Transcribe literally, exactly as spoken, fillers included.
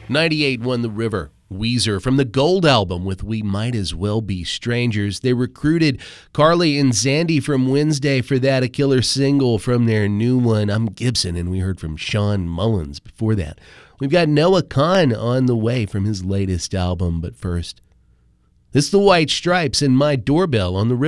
ninety-eight won The River. Weezer from the Gold album with We Might As Well Be Strangers. They recruited Carly and Zandy from Wednesday for that, a killer single from their new one, I'm Gibson, and we heard from Sean Mullins before that. We've got Noah Kahan on the way from his latest album, but first, this is the White Stripes and My Doorbell on The River.